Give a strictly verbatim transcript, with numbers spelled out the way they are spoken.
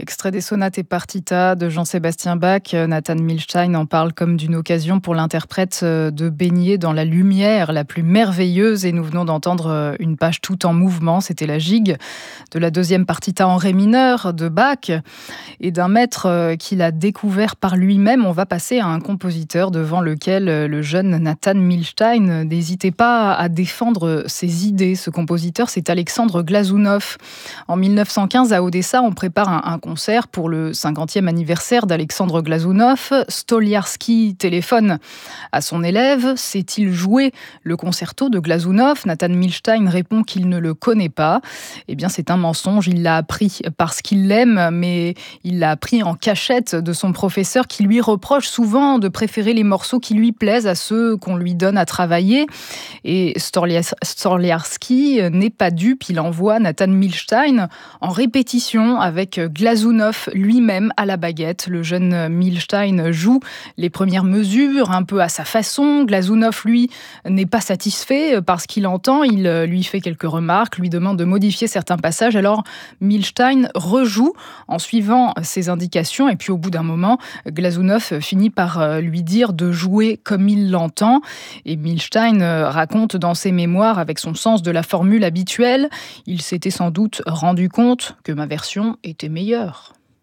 Extrait des sonates et partitas de Jean-Sébastien Bach. Nathan Milstein en parle comme d'une occasion pour l'interprète de baigner dans la lumière la plus merveilleuse. Et nous venons d'entendre une page tout en mouvement. C'était la gigue de la deuxième partita en ré mineur de Bach. Et d'un maître qu'il a découvert par lui-même, on va passer à un compositeur devant lequel le jeune Nathan Milstein n'hésitait pas à défendre ses idées. Ce compositeur, c'est Alexandre Glazunov. En mille neuf cent quinze, à Odessa, on prépare un, un concert pour le cinquantième anniversaire d'Alexandre Glazunov. Stoliarski téléphone à son élève. Sait-il jouer le concerto de Glazunov ? Nathan Milstein répond qu'il ne le connaît pas. Eh bien, c'est un mensonge. Il l'a appris parce qu'il l'aime, mais il l'a appris en cachette de son professeur qui lui reproche souvent de préférer les morceaux qui lui plaisent à ceux qu'on lui donne à travailler. Et Stoliarski n'est pas dupe. Il envoie Nathan Milstein en répétition avec Glazunov lui-même à la baguette. Le jeune Milstein joue les premières mesures un peu à sa façon. Glazunov, lui, n'est pas satisfait parce qu'il entend. Il lui fait quelques remarques, lui demande de modifier certains passages. Alors Milstein rejoue en suivant ses indications et puis au bout d'un moment, Glazunov finit par lui dire de jouer comme il l'entend. Et Milstein raconte dans ses mémoires avec son sens de la formule habituelle, il s'était sans doute rendu compte que ma version était meilleure.